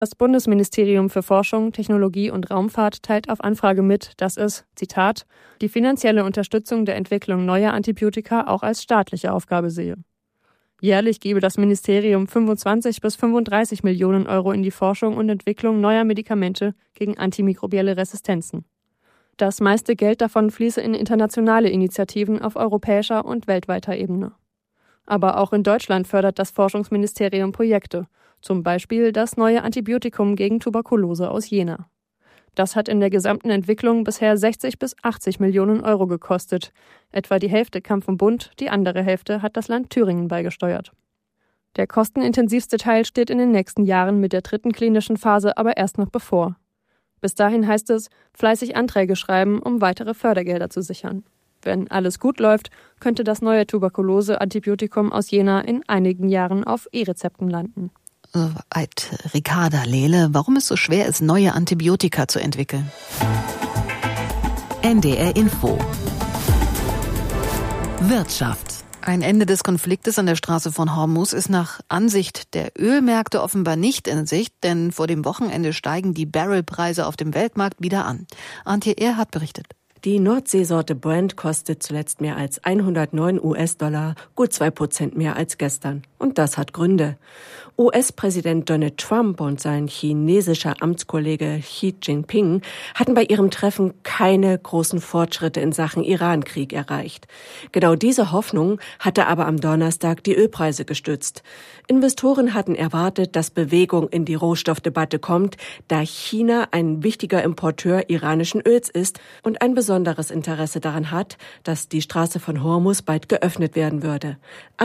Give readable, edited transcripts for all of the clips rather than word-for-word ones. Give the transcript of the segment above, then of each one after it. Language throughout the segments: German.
Das Bundesministerium für Forschung, Technologie und Raumfahrt teilt auf Anfrage mit, dass es, Zitat, die finanzielle Unterstützung der Entwicklung neuer Antibiotika auch als staatliche Aufgabe sehe. Jährlich gebe das Ministerium 25 bis 35 Millionen Euro in die Forschung und Entwicklung neuer Medikamente gegen antimikrobielle Resistenzen. Das meiste Geld davon fließe in internationale Initiativen auf europäischer und weltweiter Ebene. Aber auch in Deutschland fördert das Forschungsministerium Projekte, zum Beispiel das neue Antibiotikum gegen Tuberkulose aus Jena. Das hat in der gesamten Entwicklung bisher 60 bis 80 Millionen Euro gekostet. Etwa die Hälfte kam vom Bund, die andere Hälfte hat das Land Thüringen beigesteuert. Der kostenintensivste Teil steht in den nächsten Jahren mit der 3. klinischen Phase aber erst noch bevor. Bis dahin heißt es, fleißig Anträge schreiben, um weitere Fördergelder zu sichern. Wenn alles gut läuft, könnte das neue Tuberkulose-Antibiotikum aus Jena in einigen Jahren auf E-Rezepten landen. Soweit Ricarda Lehle, warum es so schwer ist, neue Antibiotika zu entwickeln. NDR Info. Wirtschaft. Ein Ende des Konfliktes an der Straße von Hormuz ist nach Ansicht der Ölmärkte offenbar nicht in Sicht, denn vor dem Wochenende steigen die Barrelpreise auf dem Weltmarkt wieder an. Antje Erhardt berichtet. Die Nordseesorte Brent kostet zuletzt mehr als $109, gut 2% mehr als gestern. Und das hat Gründe. US-Präsident Donald Trump und sein chinesischer Amtskollege Xi Jinping hatten bei ihrem Treffen keine großen Fortschritte in Sachen Iran-Krieg erreicht. Genau diese Hoffnung hatte aber am Donnerstag die Ölpreise gestützt. Investoren hatten erwartet, dass Bewegung in die Rohstoffdebatte kommt, da China ein wichtiger Importeur iranischen Öls ist und ein besonderes Interesse daran hat, dass die Straße von Hormuz bald geöffnet werden würde.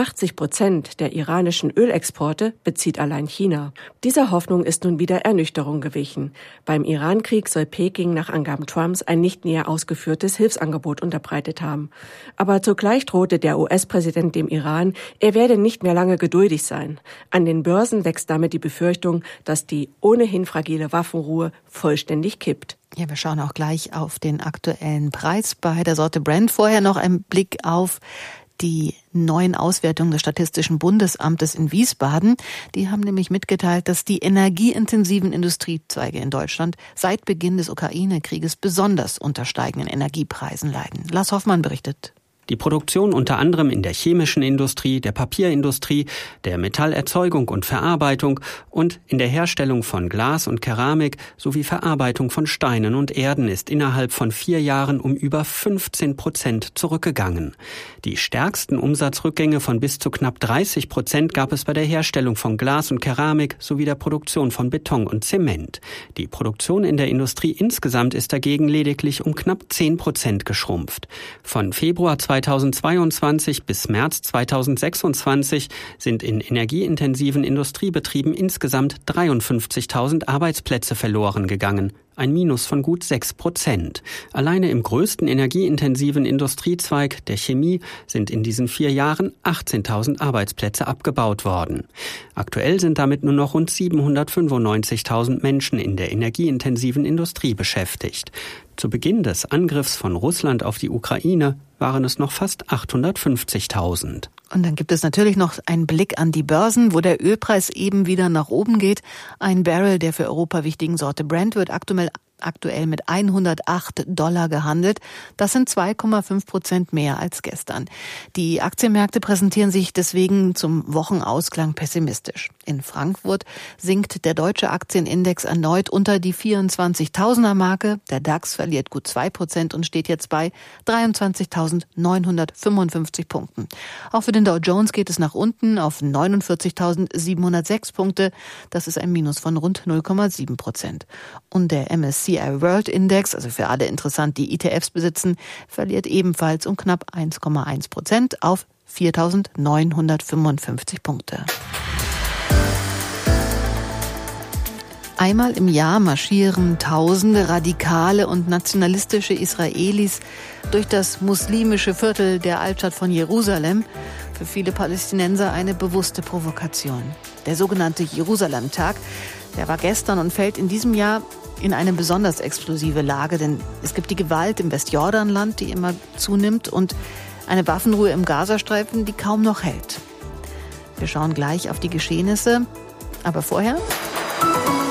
80% der iranischen Ölexporte bezieht allein China. Dieser Hoffnung ist nun wieder Ernüchterung gewichen. Beim Iran-Krieg soll Peking nach Angaben Trumps ein nicht näher ausgeführtes Hilfsangebot unterbreitet haben. Aber zugleich drohte der US-Präsident dem Iran, er werde nicht mehr lange geduldig sein. An den Börsen wächst damit die Befürchtung, dass die ohnehin fragile Waffenruhe vollständig kippt. Ja, wir schauen auch gleich auf den aktuellen Preis bei der Sorte Brent. Vorher noch ein Blick auf die neuen Auswertungen des Statistischen Bundesamtes in Wiesbaden. Die haben nämlich mitgeteilt, dass die energieintensiven Industriezweige in Deutschland seit Beginn des Ukraine-Krieges besonders unter steigenden Energiepreisen leiden. Lars Hoffmann berichtet. Die Produktion unter anderem in der chemischen Industrie, der Papierindustrie, der Metallerzeugung und Verarbeitung und in der Herstellung von Glas und Keramik sowie Verarbeitung von Steinen und Erden ist innerhalb von 4 Jahren um über 15% zurückgegangen. Die stärksten Umsatzrückgänge von bis zu knapp 30% gab es bei der Herstellung von Glas und Keramik sowie der Produktion von Beton und Zement. Die Produktion in der Industrie insgesamt ist dagegen lediglich um knapp 10% geschrumpft. Von Februar 2022 bis März 2026 sind in energieintensiven Industriebetrieben insgesamt 53.000 Arbeitsplätze verloren gegangen. Ein Minus von gut 6%. Alleine im größten energieintensiven Industriezweig, der Chemie, sind in diesen 4 Jahren 18.000 Arbeitsplätze abgebaut worden. Aktuell sind damit nur noch rund 795.000 Menschen in der energieintensiven Industrie beschäftigt. Zu Beginn des Angriffs von Russland auf die Ukraine waren es noch fast 850.000. Und dann gibt es natürlich noch einen Blick an die Börsen, wo der Ölpreis eben wieder nach oben geht. Ein Barrel der für Europa wichtigen Sorte Brent wird aktuell mit $108 gehandelt. Das sind 2,5% mehr als gestern. Die Aktienmärkte präsentieren sich deswegen zum Wochenausklang pessimistisch. In Frankfurt sinkt der deutsche Aktienindex erneut unter die 24.000er-Marke. Der DAX verliert gut 2% und steht jetzt bei 23.955 Punkten. Auch für den Dow Jones geht es nach unten auf 49.706 Punkte. Das ist ein Minus von rund 0,7%. Und der MSCI World Index, also für alle interessant, die ETFs besitzen, verliert ebenfalls um knapp 1,1% auf 4.955 Punkte. Einmal im Jahr marschieren tausende radikale und nationalistische Israelis durch das muslimische Viertel der Altstadt von Jerusalem. Für viele Palästinenser eine bewusste Provokation. Der sogenannte Jerusalem-Tag, der war gestern und fällt in diesem Jahr in eine besonders explosive Lage, denn es gibt die Gewalt im Westjordanland, die immer zunimmt, und eine Waffenruhe im Gazastreifen, die kaum noch hält. Wir schauen gleich auf die Geschehnisse, aber vorher